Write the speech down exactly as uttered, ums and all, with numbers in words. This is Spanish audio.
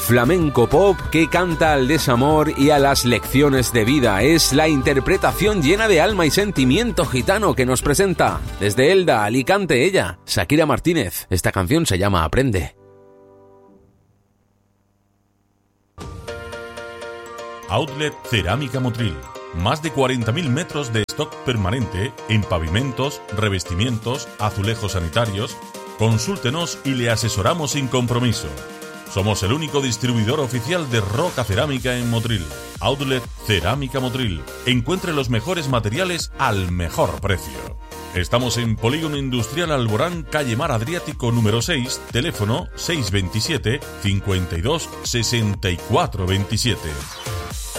flamenco pop que canta al desamor y a las lecciones de vida. Es la interpretación llena de alma y sentimiento gitano que nos presenta desde Elda, Alicante, ella, Shakira Martínez. Esta canción se llama Aprende. Outlet Cerámica Motril. Más de cuarenta mil metros de stock permanente en pavimentos, revestimientos, azulejos sanitarios. Consúltenos y le asesoramos sin compromiso. Somos el único distribuidor oficial de roca cerámica en Motril. Outlet Cerámica Motril. Encuentre los mejores materiales al mejor precio. Estamos en Polígono Industrial Alborán, calle Mar Adriático número seis, teléfono seiscientos veintisiete, cincuenta y dos, sesenta y cuatro veintisiete.